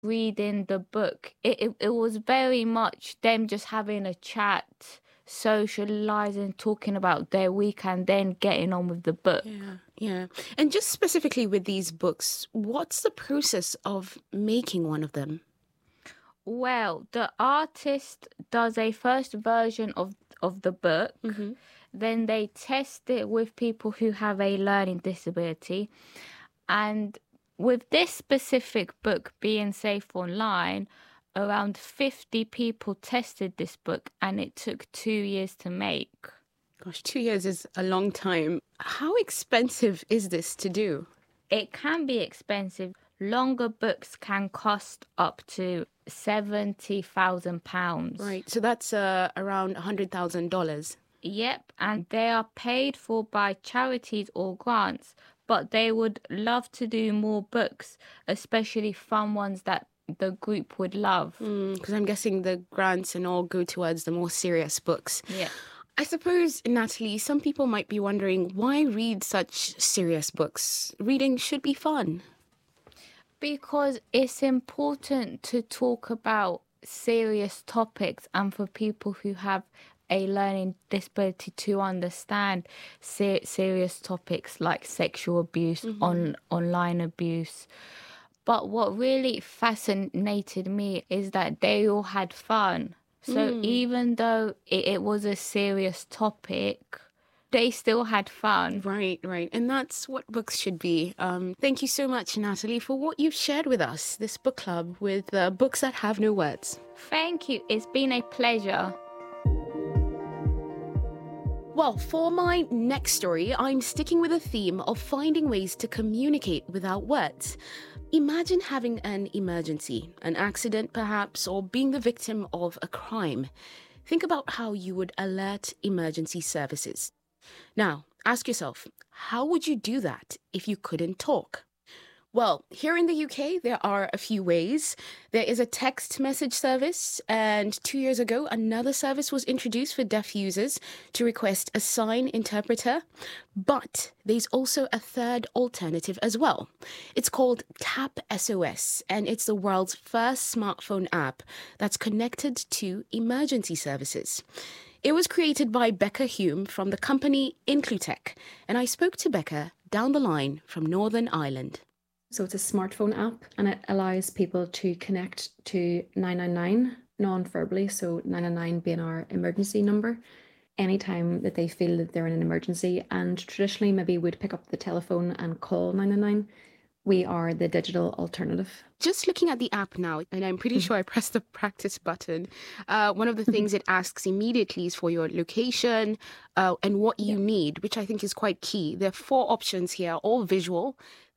reading the book. It was very much them just having a chat, socializing, talking about their week, and then getting on with the book. Yeah, yeah. And just specifically with these books, what's the process of making one of them? Well, the artist does a first version of the book, Mm-hmm. then they test it with people who have a learning disability. And with this specific book being safe online, around 50 people tested this book and it took 2 years to make. Gosh, 2 years is a long time. How expensive is this to do? It can be expensive. Longer books can cost up to £70,000. Right, so that's around $100,000. Yep, and they are paid for by charities or grants, but they would love to do more books, especially fun ones that the group would love. Because I'm guessing the grants and all go towards the more serious books. Yeah. I suppose, Natalie, some people might be wondering why read such serious books? Reading should be fun. Because it's important to talk about serious topics and for people who have a learning disability to understand serious topics like sexual abuse, online abuse. But what really fascinated me is that they all had fun. So even though it was a serious topic, they still had fun. Right, right. And that's what books should be. Thank you so much, Natalie, for what you've shared with us, this book club with books that have no words. Thank you. It's been a pleasure. Well, for my next story, I'm sticking with a theme of finding ways to communicate without words. Imagine having an emergency, an accident perhaps, or being the victim of a crime. Think about how you would alert emergency services. Now, ask yourself, how would you do that if you couldn't talk? Well, here in the UK, there are a few ways. There is a text message service, and 2 years ago, another service was introduced for deaf users to request a sign interpreter. But there's also a third alternative as well. It's called Tap SOS, and it's the world's first smartphone app that's connected to emergency services. It was created by Becca Hume from the company Inclutech, and I spoke to Becca down the line from Northern Ireland. So it's a smartphone app and it allows people to connect to 999 non-verbally, so 999 being our emergency number, anytime that they feel that they're in an emergency and traditionally maybe would pick up the telephone and call 999. We are the digital alternative. Just looking at the app now, and I'm pretty sure I pressed the practice button, one of the things it asks immediately is for your location and what you need, which I think is quite key. There are 4 options here, all visual.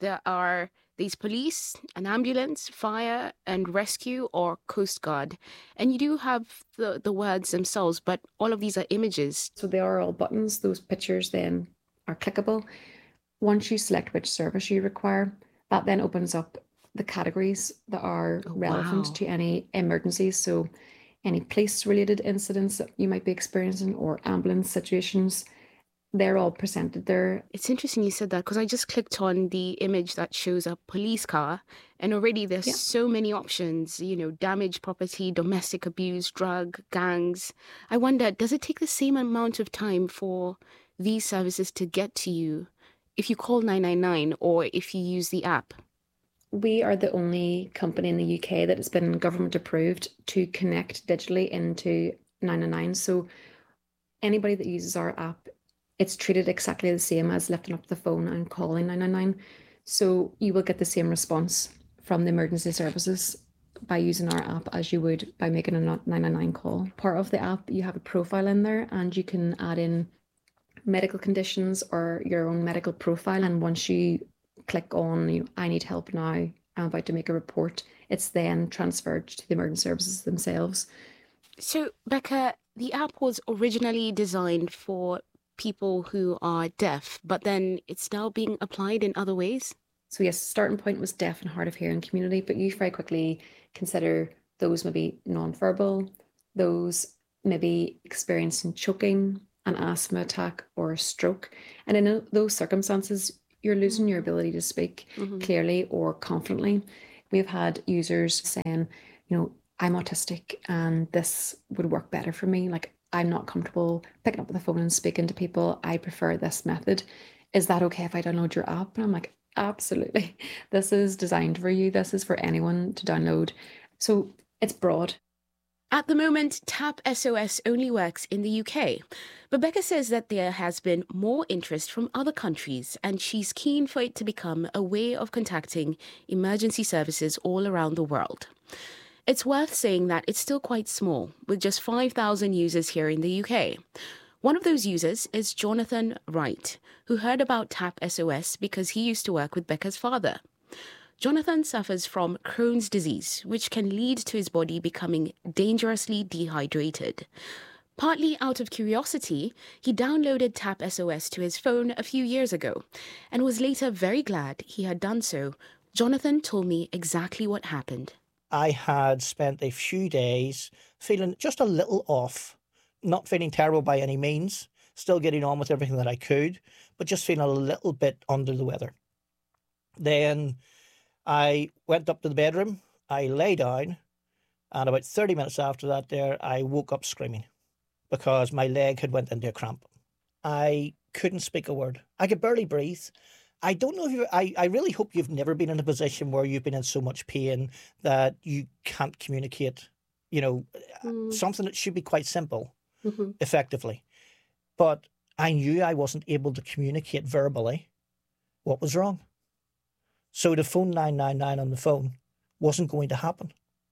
There's police, an ambulance, fire and rescue, or Coast Guard. And you do have the words themselves, but all of these are images. So they are all buttons. Those pictures then are clickable. Once you select which service you require, that then opens up the categories that are relevant to any emergencies. So any police-related incidents that you might be experiencing or ambulance situations, they're all presented there. It's interesting you said that because I just clicked on the image that shows a police car and already there's so many options, damaged property, domestic abuse, drug, gangs. I wonder, does it take the same amount of time for these services to get to you if you call 999 or if you use the app? We are the only company in the UK that has been government approved to connect digitally into 999. So anybody that uses our app, it's treated exactly the same as lifting up the phone and calling 999. So you will get the same response from the emergency services by using our app as you would by making a 999 call. Part of the app, you have a profile in there and you can add in medical conditions or your own medical profile. And once you click on, I need help now, I'm about to make a report, it's then transferred to the emergency services themselves. So, Becca, the app was originally designed for people who are deaf, but then it's now being applied in other ways? So yes, starting point was deaf and hard of hearing community, but you very quickly consider those maybe non-verbal, those maybe experiencing choking, an asthma attack or a stroke. And in those circumstances, you're losing your ability to speak clearly or confidently. We've had users saying, I'm autistic and this would work better for me. Like, I'm not comfortable picking up the phone and speaking to people. I prefer this method. Is that okay if I download your app? And I'm like, absolutely. This is designed for you. This is for anyone to download. So it's broad. At the moment, Tap SOS only works in the UK. But Becca says that there has been more interest from other countries, and she's keen for it to become a way of contacting emergency services all around the world. It's worth saying that it's still quite small, with just 5,000 users here in the UK. One of those users is Jonathan Wright, who heard about Tap SOS because he used to work with Becca's father. Jonathan suffers from Crohn's disease, which can lead to his body becoming dangerously dehydrated. Partly out of curiosity, he downloaded Tap SOS to his phone a few years ago and was later very glad he had done so. Jonathan told me exactly what happened. I had spent a few days feeling just a little off, not feeling terrible by any means, still getting on with everything that I could, but just feeling a little bit under the weather. Then I went up to the bedroom, I lay down, and about 30 minutes after that I woke up screaming because my leg had went into a cramp. I couldn't speak a word. I could barely breathe. I don't know if I really hope you've never been in a position where you've been in so much pain that you can't communicate, something that should be quite simple, effectively. But I knew I wasn't able to communicate verbally what was wrong. So to phone 999 on the phone wasn't going to happen.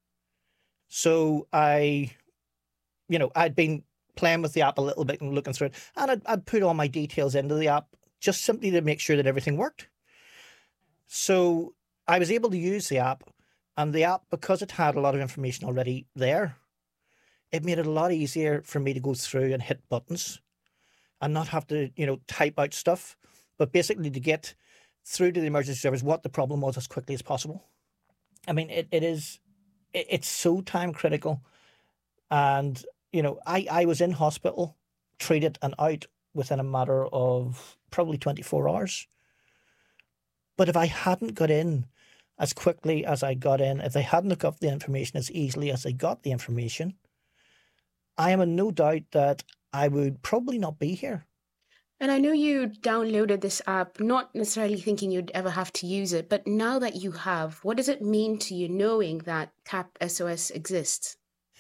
So I'd been playing with the app a little bit and looking through it, and I'd put all my details into the app just simply to make sure that everything worked. So I was able to use the app, and the app, because it had a lot of information already there, it made it a lot easier for me to go through and hit buttons and not have to, type out stuff, but basically to get through to the emergency service what the problem was as quickly as possible. I mean, it's so time critical. And, I was in hospital, treated and out within a matter of probably 24 hours. But if I hadn't got in as quickly as I got in, if they hadn't looked up the information as easily as they got the information, I am in no doubt that I would probably not be here. And I know you downloaded this app, not necessarily thinking you'd ever have to use it, but now that you have, what does it mean to you knowing that Tap SOS exists?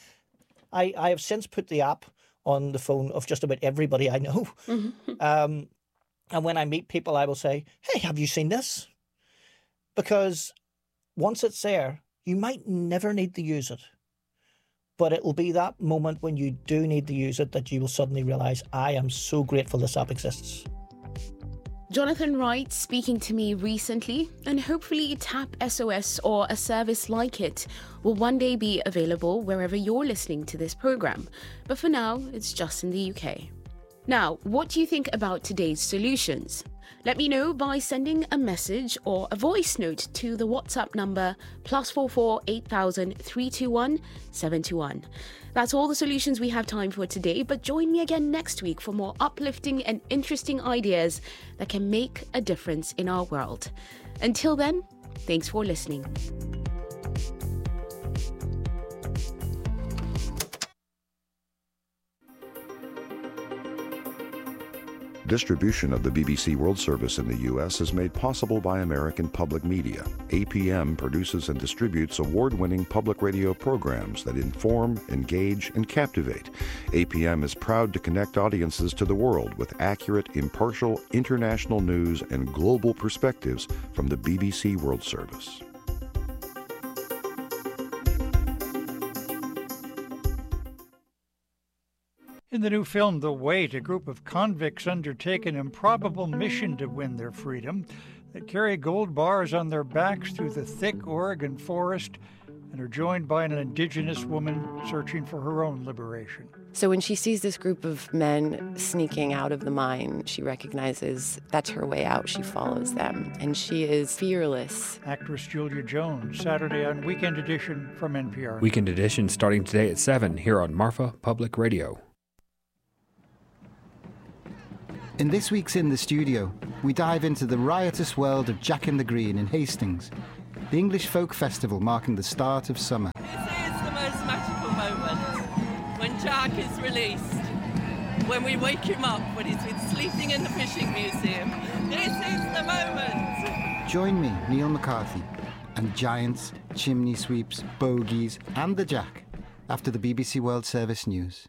I have since put the app on the phone of just about everybody I know. And when I meet people, I will say, hey, have you seen this? Because once it's there, you might never need to use it. But it will be that moment when you do need to use it that you will suddenly realise, I am so grateful this app exists. Jonathan Wright speaking to me recently, and hopefully Tap SOS or a service like it will one day be available wherever you're listening to this program. But for now, it's just in the UK. Now, what do you think about today's solutions? Let me know by sending a message or a voice note to the WhatsApp number +44 8000 321 721. That's all the solutions we have time for today, but join me again next week for more uplifting and interesting ideas that can make a difference in our world. Until then, thanks for listening. Distribution of the BBC World Service in the U.S. is made possible by American Public Media. APM produces and distributes award-winning public radio programs that inform, engage, and captivate. APM is proud to connect audiences to the world with accurate, impartial, international news and global perspectives from the BBC World Service. In the new film, The Wait, a group of convicts undertake an improbable mission to win their freedom. They carry gold bars on their backs through the thick Oregon forest and are joined by an indigenous woman searching for her own liberation. So when she sees this group of men sneaking out of the mine, she recognizes that's her way out. She follows them, and she is fearless. Actress Julia Jones, Saturday on Weekend Edition from NPR. Weekend Edition starting today at 7 here on Marfa Public Radio. In this week's In the Studio, we dive into the riotous world of Jack in the Green in Hastings. the English folk festival marking the start of summer. This is the most magical moment, when Jack is released, when we wake him up, when he's been sleeping in the fishing museum. This is the moment. Join me, Neil McCarthy, and giants, chimney sweeps, bogies, and the Jack after the BBC World Service news.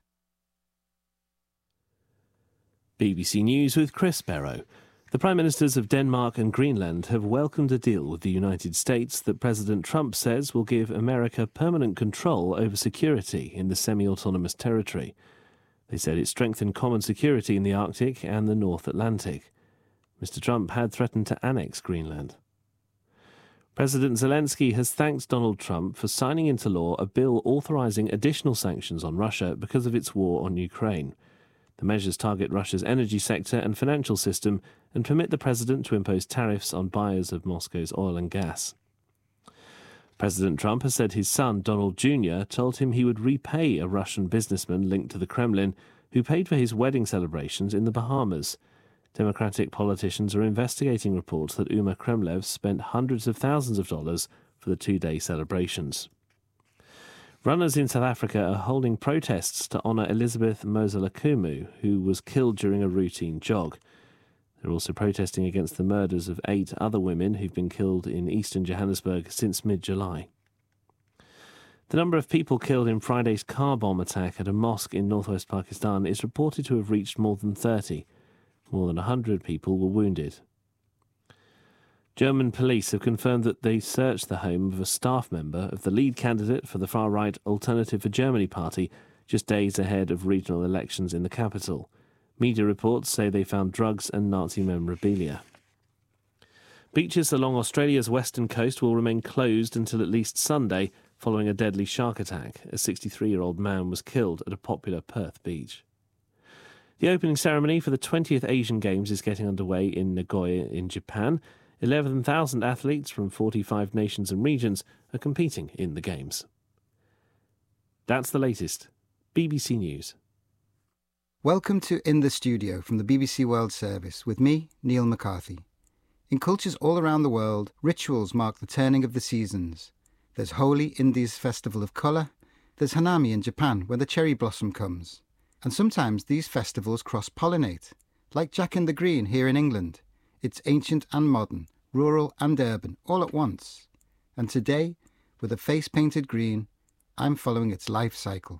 BBC News with Chris Barrow. The Prime Ministers of Denmark and Greenland have welcomed a deal with the United States that President Trump says will give America permanent control over security in the semi-autonomous territory. They said it strengthened common security in the Arctic and the North Atlantic. Mr. Trump had threatened to annex Greenland. President Zelensky has thanked Donald Trump for signing into law a bill authorizing additional sanctions on Russia because of its war on Ukraine. The measures target Russia's energy sector and financial system and permit the president to impose tariffs on buyers of Moscow's oil and gas. President Trump has said his son, Donald Jr., told him he would repay a Russian businessman linked to the Kremlin who paid for his wedding celebrations in the Bahamas. Democratic politicians are investigating reports that Uma Kremlev spent hundreds of thousands of dollars for the two-day celebrations. Runners in South Africa are holding protests to honour Elizabeth Moselakumu, who was killed during a routine jog. They're also protesting against the murders of 8 other women who've been killed in eastern Johannesburg since mid-July. The number of people killed in Friday's car bomb attack at a mosque in northwest Pakistan is reported to have reached more than 30. More than 100 people were wounded. German police have confirmed that they searched the home of a staff member of the lead candidate for the far-right Alternative for Germany party just days ahead of regional elections in the capital. Media reports say they found drugs and Nazi memorabilia. Beaches along Australia's western coast will remain closed until at least Sunday following a deadly shark attack. A 63-year-old man was killed at a popular Perth beach. The opening ceremony for the 20th Asian Games is getting underway in Nagoya in Japan. 11,000 athletes from 45 nations and regions are competing in the Games. That's the latest. BBC News. Welcome to In the Studio from the BBC World Service with me, Neil McCarthy. In cultures all around the world, rituals mark the turning of the seasons. There's Holi, India's festival of colour. There's Hanami in Japan, where the cherry blossom comes. And sometimes these festivals cross-pollinate, like Jack in the Green here in England. It's ancient and modern, rural and urban, all at once. And today, with a face painted green, I'm following its life cycle.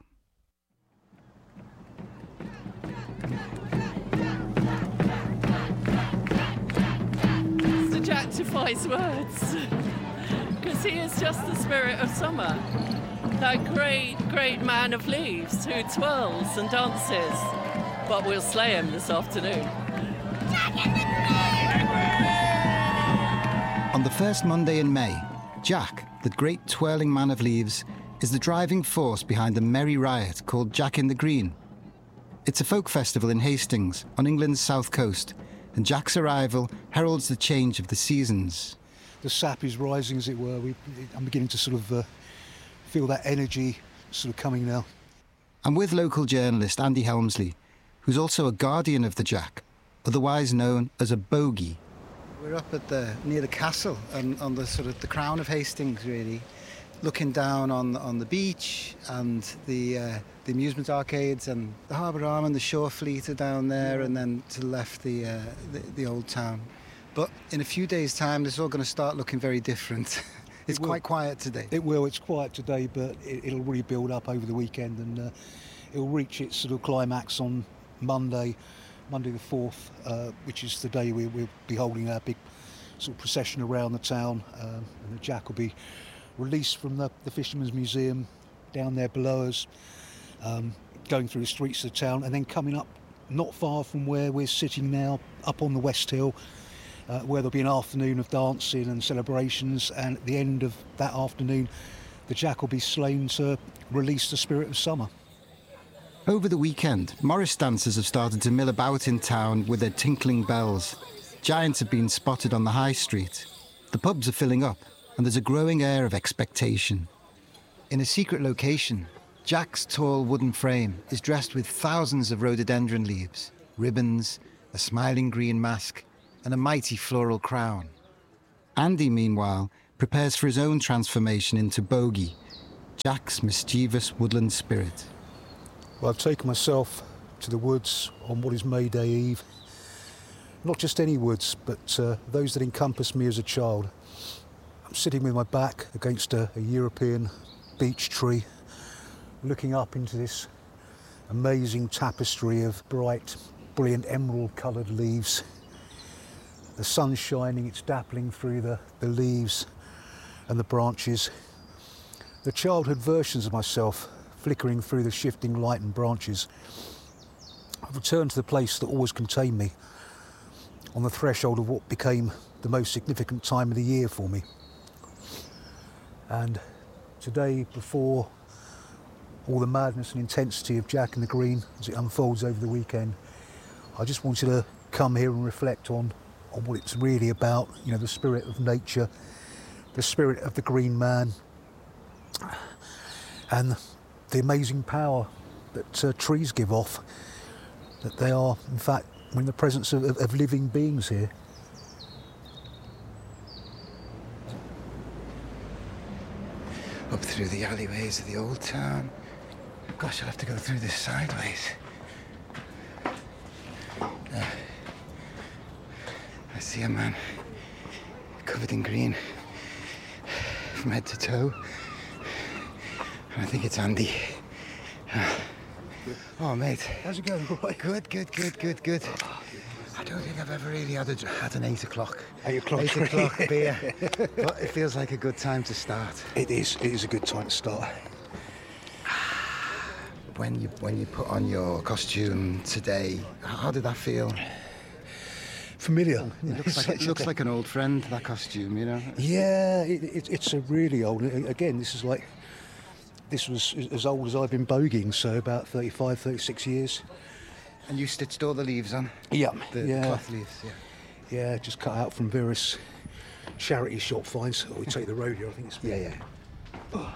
Mr. Jack defies words, because he is just the spirit of summer. That great, great man of leaves who twirls and dances. But we'll slay him this afternoon. On the first Monday in May, Jack, the great twirling man of leaves, is the driving force behind a merry riot called Jack in the Green. It's a folk festival in Hastings, on England's south coast, and Jack's arrival heralds the change of the seasons. The sap is rising, as it were. I'm beginning to sort of feel that energy sort of coming now. I'm with local journalist Andy Helmsley, who's also a guardian of the Jack, otherwise known as a bogie. We're up at near the castle, and on the sort of the crown of Hastings, really, looking down on the beach and the amusement arcades, and the Harbour Arm and the Shore Fleet are down there, and then to the left the old town. But in a few days' time, this is all going to start looking very different. It's quite quiet today. It will. It's quiet today, but it'll really build up over the weekend, and it'll reach its sort of climax on Monday the 4th, which is the day we'll be holding our big sort of procession around the town, and the Jack will be released from the Fisherman's Museum down there below us, going through the streets of the town, and then coming up not far from where we're sitting now, up on the West Hill, where there'll be an afternoon of dancing and celebrations, and at the end of that afternoon the Jack will be slain to release the spirit of summer. Over the weekend, Morris dancers have started to mill about in town with their tinkling bells. Giants have been spotted on the high street. The pubs are filling up, and there's a growing air of expectation. In a secret location, Jack's tall wooden frame is dressed with thousands of rhododendron leaves, ribbons, a smiling green mask, and a mighty floral crown. Andy, meanwhile, prepares for his own transformation into Bogey, Jack's mischievous woodland spirit. Well, I've taken myself to the woods on what is May Day Eve. Not just any woods, but those that encompassed me as a child. I'm sitting with my back against a European beech tree, looking up into this amazing tapestry of bright, brilliant emerald-coloured leaves. The sun's shining, it's dappling through the leaves and the branches. The childhood versions of myself flickering through the shifting light and branches. I've returned to the place that always contained me, on the threshold of what became the most significant time of the year for me. And today, before all the madness and intensity of Jack and the Green as it unfolds over the weekend, I just wanted to come here and reflect on what it's really about, you know, the spirit of nature, the spirit of the green man, and the amazing power that trees give off, that they are, in fact, in the presence of living beings here. Up through the alleyways of the old town. Gosh, I'll have to go through this sideways. I see a man covered in green from head to toe. And I think it's Andy. Oh, mate. How's it going, Roy? Good. I don't think I've ever really had an 8 o'clock. 8 o'clock. 8 o'clock beer. But it feels like a good time to start. It is a good time to start. When you put on your costume today, how did that feel? Familiar. It looks like an old friend, that costume, you know? Yeah, it's a really old. Again, this was as old as I've been bogeying, so about 35, 36 years. And you stitched all the leaves on? Yeah. The cloth leaves, yeah. Yeah, just cut out from various charity shop finds. We take the road here, I think it's... Yeah. Oh.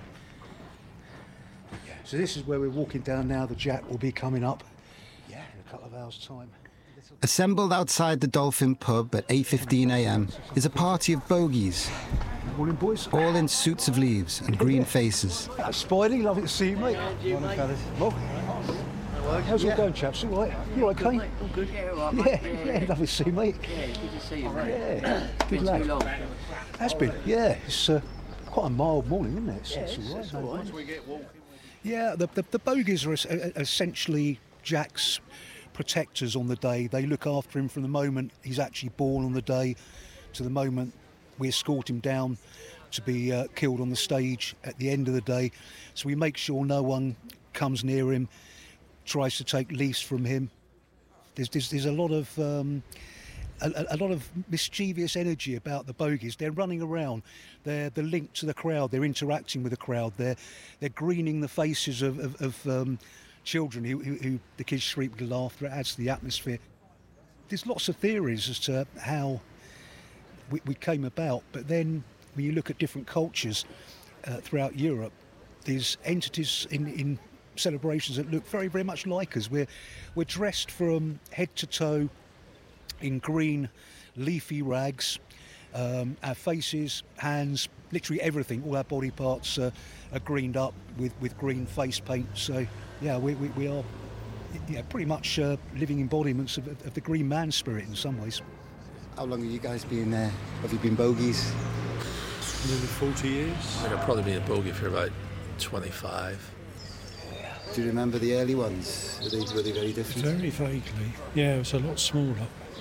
So this is where we're walking down now. The Jack will be coming up in a couple of hours' time. Assembled outside the Dolphin pub at 8:15 a.m. is a party of bogies. Morning, boys. All in suits of leaves and green faces. Spidey, lovely to see you, mate. Morning, fellas. Well, how's it going, chaps? All right? You all okay? All good, yeah, all right, Yeah, lovely to see you, mate. Yeah, good to see you, mate. Yeah, good Been lad. too long. Has been, yeah. It's quite a mild morning, isn't it? It's all right. Yeah, the bogies are essentially Jack's protectors on the day. They look after him from the moment he's actually born on the day to the moment we escort him down to be killed on the stage at the end of the day. So we make sure no one comes near him, tries to take leaves from him. There's a lot of a lot of mischievous energy about the bogies. They're running around. They're linked to the crowd. They're interacting with the crowd. They're greening the faces of children who the kids shriek with laughter. It adds to the atmosphere. There's lots of theories as to how we came about, but then when you look at different cultures throughout Europe, there's entities in celebrations that look very, very much like us. We're dressed from head to toe in green leafy rags. Our faces, hands, literally everything, all our body parts are greened up with green face paint. So yeah, we are pretty much living embodiments of the green man spirit in some ways. How long have you guys been there? Have you been bogies? Nearly 40 years. I've probably been a bogey for about 25. Do you remember the early ones? Were they very different? Very vaguely. Yeah, it was a lot smaller.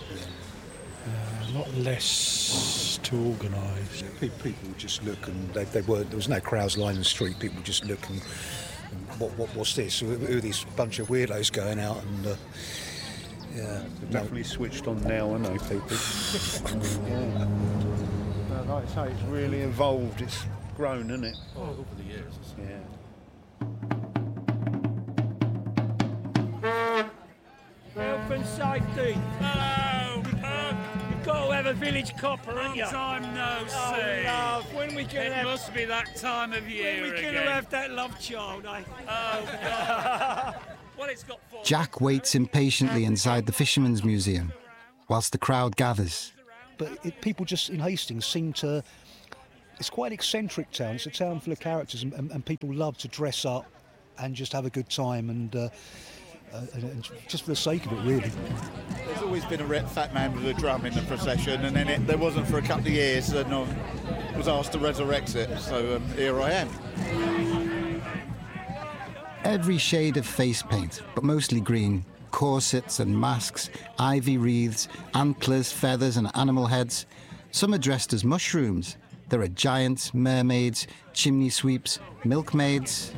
A lot less to organise. People would just look, and they weren't. There was no crowds lining the street. People would just look and what's this? Who are these bunch of weirdos going out? And they're definitely switched on now, aren't they, people? Yeah. Like I say, it's really evolved. It's grown, isn't it? Oh, over the years. Yeah. Health and safety. Hello, Pug. You've got to have a village copper, haven't you? Long time no see. Oh, love. When we going to have... must be that time of year When we going to have that love child, eh? Oh, God. Well, it's got four. Jack waits impatiently inside the Fisherman's Museum, whilst the crowd gathers. But people just in Hastings seem to It's quite an eccentric town. It's a town full of characters, and people love to dress up and just have a good time, and just for the sake of it, really. There's always been a fat man with a drum in the procession, and then there wasn't for a couple of years, and I was asked to resurrect it, so here I am. Every shade of face paint, but mostly green. Corsets and masks, ivy wreaths, antlers, feathers and animal heads. Some are dressed as mushrooms. There are giants, mermaids, chimney sweeps, milkmaids.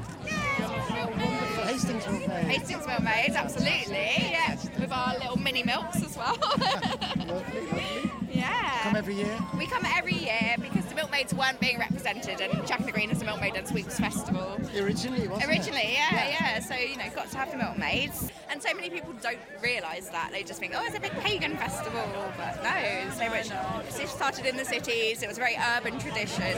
Hastings milkmaids, absolutely, yeah, with our little mini milks as well. Yeah. Come every year? We come every year because the milkmaids weren't being represented, and Jack in the Green is a milkmaid and sweeps festival. Originally, wasn't it? Originally, yeah. So, got to have the milkmaids. And so many people don't realise that. They just think, it's a big pagan festival. But no, so much. It started in the cities. It was a very urban tradition.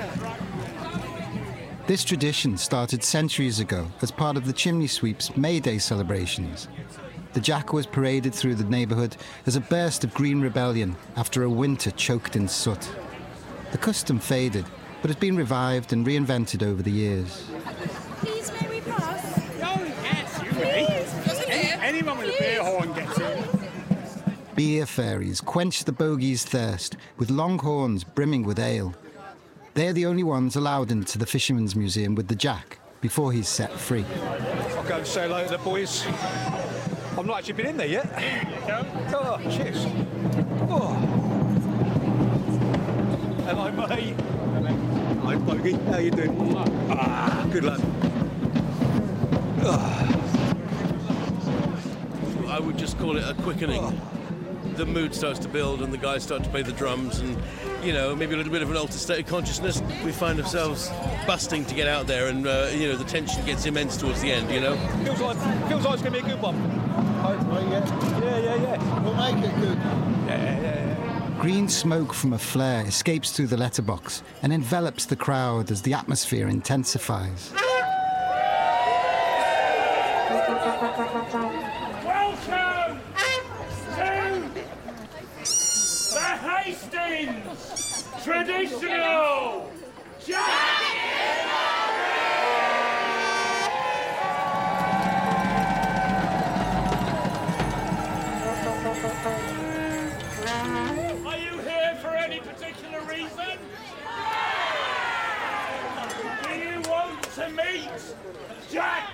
This tradition started centuries ago as part of the Chimney Sweep's May Day celebrations. The Jack was paraded through the neighbourhood as a burst of green rebellion after a winter choked in soot. The custom faded, but has been revived and reinvented over the years. Please, may we pass? Oh, yes, you may. Anyone with a beer horn gets it. Beer fairies quench the bogey's thirst with long horns brimming with ale. They're the only ones allowed into the Fisherman's Museum with the Jack before he's set free. I'll go and say hello to the boys. I've not actually been in there yet. Oh, cheers. Oh. Hello, mate. Hi, Bogey. How you doing? Good lad. I would just call it a quickening. The mood starts to build and the guys start to play the drums and, maybe a little bit of an altered state of consciousness. We find ourselves busting to get out there and, the tension gets immense towards the end, Feels like it's going to be a good one. Hopefully, yeah. We'll make it good. Yeah. Green smoke from a flare escapes through the letterbox and envelops the crowd as the atmosphere intensifies. Welcome to the Hastings Traditional Jack in the Ring. Are you here for any particular reason? Do you want to meet Jack?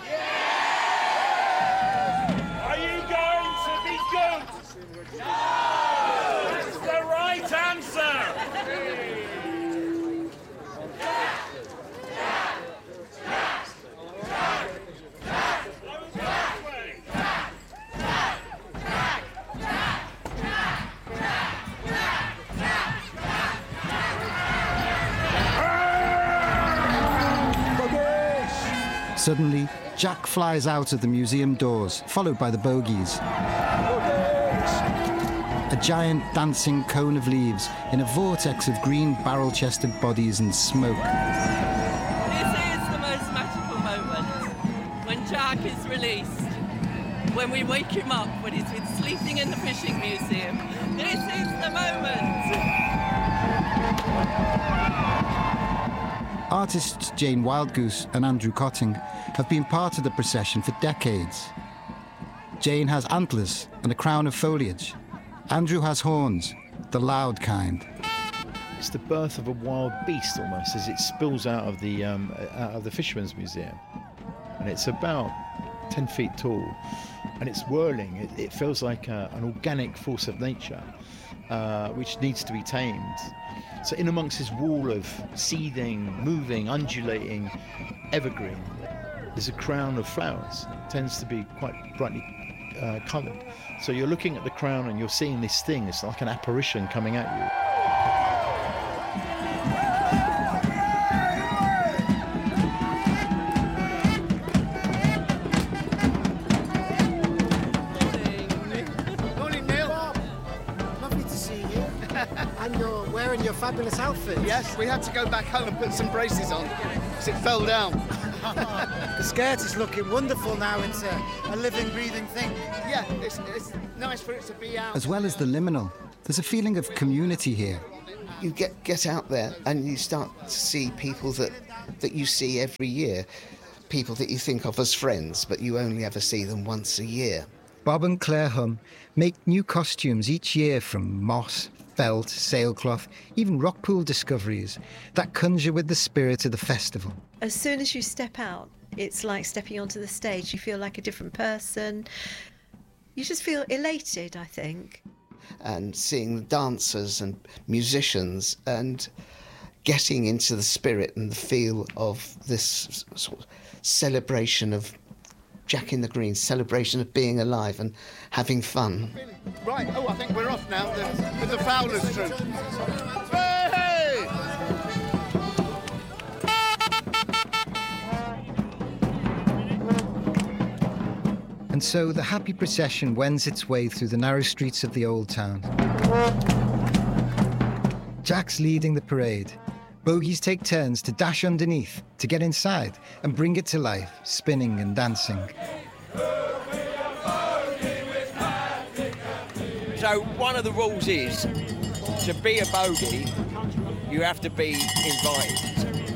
Are you going to be good? No! That's the right answer! Suddenly, Jack flies out of the museum doors, followed by the bogies. A giant dancing cone of leaves in a vortex of green barrel-chested bodies and smoke. This is the most magical moment, when Jack is released, when we wake him up, when he's been sleeping in the fishing museum. This is the moment. Artists Jane Wildgoose and Andrew Cotting have been part of the procession for decades. Jane has antlers and a crown of foliage. Andrew has horns, the loud kind. It's the birth of a wild beast almost as it spills out of the Fisherman's Museum. And it's about 10 feet tall and it's whirling. It feels like an organic force of nature which needs to be tamed. So in amongst this wall of seething, moving, undulating evergreen, there's a crown of flowers. It tends to be quite brightly coloured. So you're looking at the crown and you're seeing this thing. It's like an apparition coming at you. Your fabulous outfit. Yes, we had to go back home and put some braces on because it fell down. The skirt is looking wonderful now. It's a living, breathing thing. Yeah, it's nice for it to be out. As well as the liminal, there's a feeling of community here. you get out there and you start to see people that you see every year, people that you think of as friends, but you only ever see them once a year. Bob and Claire Hum make new costumes each year from moss, felt, sailcloth, even rock pool discoveries that conjure with the spirit of the festival. As soon as you step out, it's like stepping onto the stage. You feel like a different person. You just feel elated, I think. And seeing the dancers and musicians and getting into the spirit and the feel of this sort of celebration of Jack in the Green, celebration of being alive and having fun. Right, I think we're off now with the Fowlers troupe. Hey! And so the happy procession wends its way through the narrow streets of the old town. Jack's leading the parade. Bogies take turns to dash underneath, to get inside and bring it to life, spinning and dancing. So one of the rules is, to be a bogey, you have to be invited.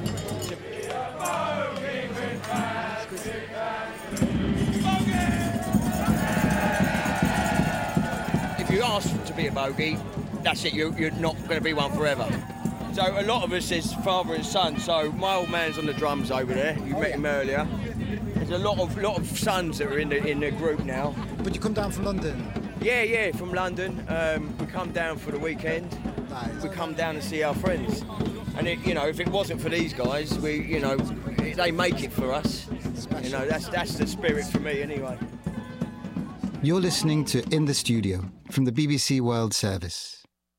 If you ask to be a bogey, that's it, you're not going to be one forever. So a lot of us is father and son. So my old man's on the drums over there. You met him earlier. There's a lot of sons that are in the group now. But you come down from London? Yeah, from London. We come down for the weekend. We come down to see our friends. And if it wasn't for these guys, they make it for us. That's the spirit for me anyway. You're listening to In the Studio from the BBC World Service.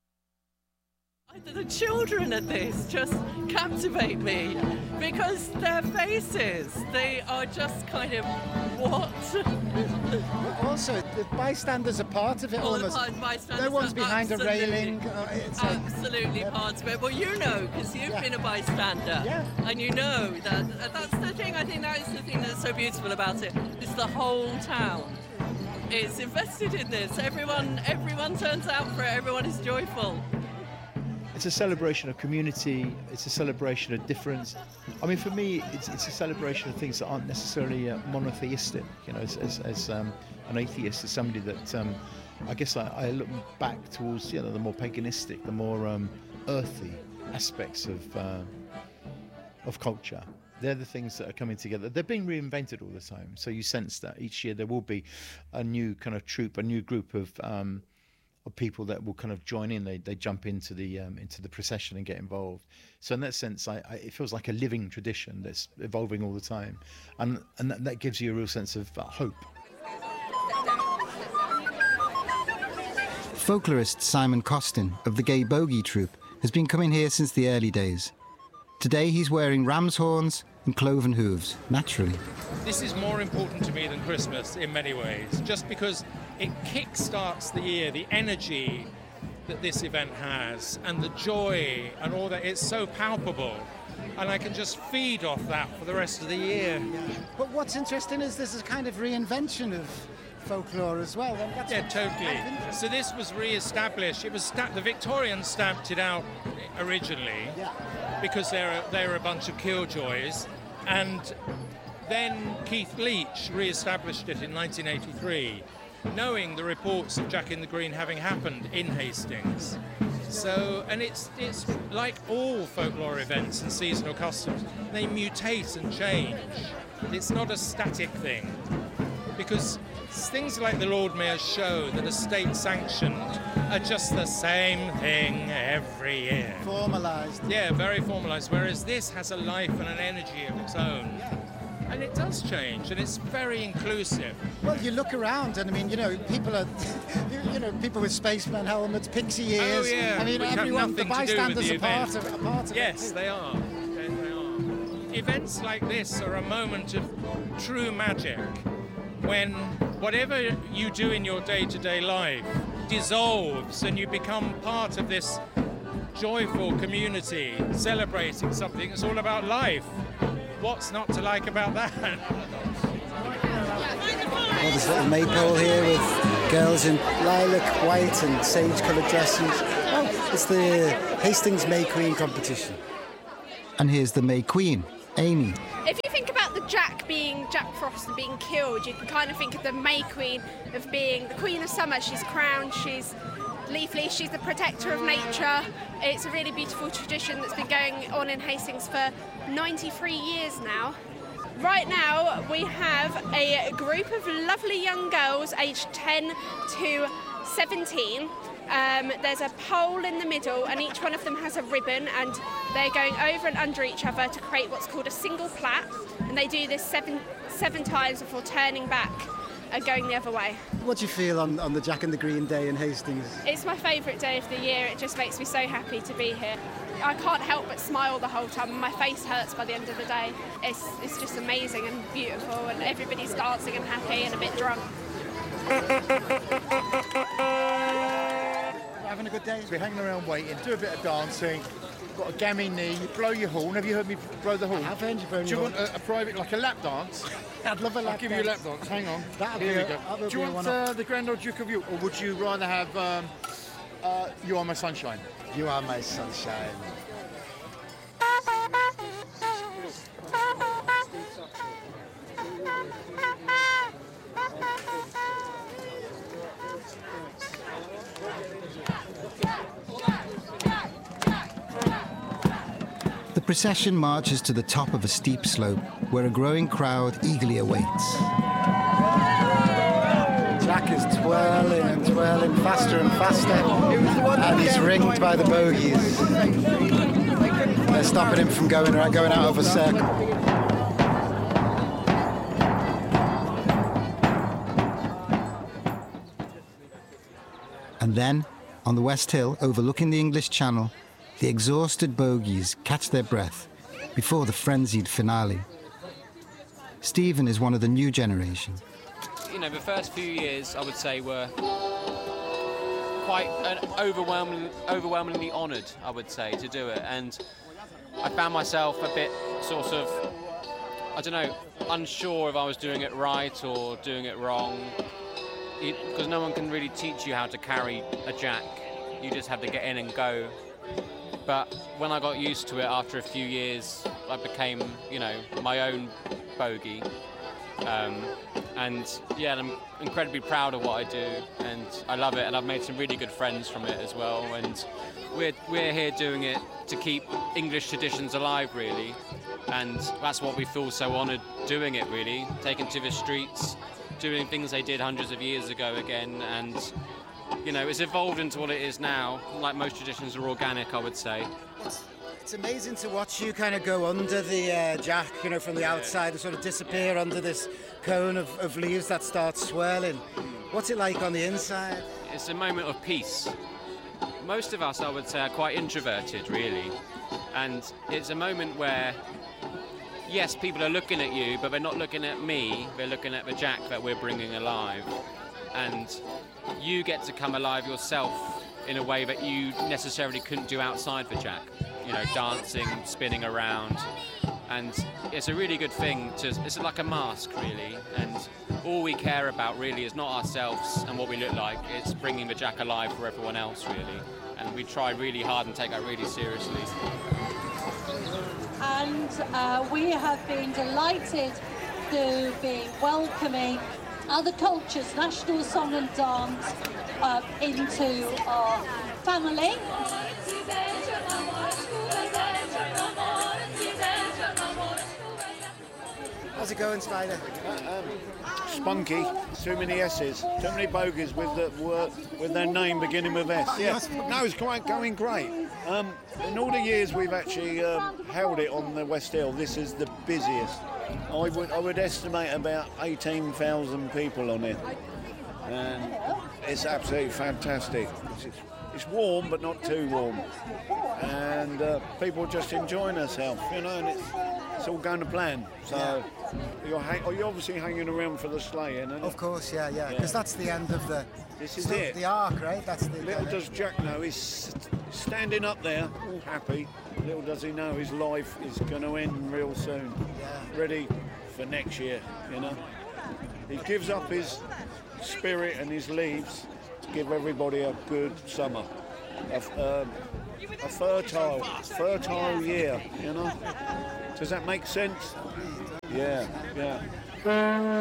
The children at this just captivate me because their faces, they are just kind of, what? Also, the bystanders are part of it almost. No one's behind a railing. Absolutely part of it. Well, you know, because you've been a bystander. Yeah. And you know that's the thing. I think that is the thing that's so beautiful about it. It's the whole town. It's invested in this. Everyone turns out for it. Everyone is joyful. It's a celebration of community. It's a celebration of difference. I mean, for me, it's a celebration of things that aren't necessarily monotheistic. As an atheist, as somebody that I guess I look back towards the more paganistic, the more earthy aspects of culture. They're the things that are coming together. They're being reinvented all the time. So you sense that each year there will be a new kind of troupe, a new group of people that will kind of join in. They jump into the procession and get involved. So in that sense, it feels like a living tradition that's evolving all the time, and that gives you a real sense of hope. Folklorist Simon Costin of the Gay Bogey Troupe has been coming here since the early days. Today he's wearing ram's horns and cloven hooves, naturally. This is more important to me than Christmas in many ways, just because it kick-starts the year, the energy that this event has, and the joy and all that. It's so palpable, and I can just feed off that for the rest of the year. But what's interesting is this is a kind of reinvention of folklore as well. Yeah, totally. So this was re-established. It was the Victorians stamped it out originally because they're a bunch of killjoys, and then Keith Leach re-established it in 1983, knowing the reports of Jack in the Green having happened in Hastings. So, and it's like all folklore events and seasonal customs, they mutate and change. It's not a static thing, because things like the Lord Mayor's show that are state-sanctioned are just the same thing every year. Formalised. Yeah, very formalised, whereas this has a life and an energy of its own. And it does change, and it's very inclusive. Well, you look around, and I mean, people are, people with spaceman helmets, pixie ears. Oh, yeah. I mean, everyone, the bystanders are part of it. Yes, they are. Events like this are a moment of true magic, when whatever you do in your day-to-day life dissolves, and you become part of this joyful community celebrating something that's all about life. What's not to like about that? Well, there's a little maypole here with girls in lilac, white and sage-coloured dresses. Oh, It's the Hastings May Queen competition. And here's the May Queen, Amy. If you think about the Jack being Jack Frost and being killed, you can kind of think of the May Queen of being the Queen of Summer. She's crowned, she's leafy, she's the protector of nature. It's a really beautiful tradition that's been going on in Hastings for 93 years now. Right now we have a group of lovely young girls aged 10 to 17. There's a pole in the middle and each one of them has a ribbon and they're going over and under each other to create what's called a single plait, and they do this seven times before turning back and going the other way. What do you feel on the Jack and the Green Day in Hastings? It's my favourite day of the year. It just makes me so happy to be here. I can't help but smile the whole time and my face hurts by the end of the day. It's just amazing and beautiful and everybody's dancing and happy and a bit drunk. Having a good day? We're hanging around waiting, do a bit of dancing, got a gammy knee, you blow your horn. Have you heard me blow the horn? I have heard you blow your horn. Do you horn. want a private, like a lap dance? I'd love a lap dance. I'll give you a lap dance, hang on. Here we go. Do you want the Grand Old Duke of York, or would you rather have You Are My Sunshine? You Are My Sunshine. The procession marches to the top of a steep slope where a growing crowd eagerly awaits. Jack is twirling and twirling faster and faster, and he's ringed by the bogies. They're stopping him from going out of a circle. And then, on the West Hill overlooking the English Channel, the exhausted bogies catch their breath before the frenzied finale. Stephen is one of the new generation. You know, the first few years, I would say, were quite overwhelmingly honoured, I would say, to do it. And I found myself a bit sort of, I don't know, unsure if I was doing it right or doing it wrong. Because no one can really teach you how to carry a jack. You just have to get in and go. But when I got used to it after a few years, I became, you know, my own bogey. And yeah, I'm incredibly proud of what I do, and I love it, and I've made some really good friends from it as well. And we're here doing it to keep English traditions alive, really. And that's what we feel so honoured doing it, really. Taking to the streets, doing things they did hundreds of years ago again, and you know, it's evolved into what it is now. Like most traditions are organic, I would say. It's amazing to watch you kind of go under the jack, you know, from the outside and sort of disappear under this cone of leaves that starts swirling. What's it like on the inside? It's a moment of peace. Most of us, I would say, are quite introverted, really. And it's a moment where, yes, people are looking at you, but they're not looking at me. They're looking at the jack that we're bringing alive. And you get to come alive yourself in a way that you necessarily couldn't do outside the jack. You know, dancing, spinning around, and it's a really good thing it's like a mask, really, and all we care about really is not ourselves and what we look like, it's bringing the jack alive for everyone else, really, and we try really hard and take that really seriously. And we have been delighted to be welcoming other cultures, national song and dance, into our family. How's it going, Spider? Spunky. Too many S's. Too many bogies with their name beginning with S. Yeah. No, it's going great. In all the years we've actually held it on the West Hill, this is the busiest. I would estimate about 18,000 people on it, and it's absolutely fantastic. It's warm, but not too warm, and people just enjoying themselves, you know, and it's all going to plan. So you're obviously hanging around for the sleighing, isn't it? Of course, yeah, because that's the end of the. This is it. The arc, right? That's the. Little does Jack know he's standing up there, all happy. Little does he know his life is going to end real soon. Yeah. Ready for next year, you know. He gives up his spirit and his leaves to give everybody a good summer. a fertile year, you know. Does that make sense? Yeah, yeah.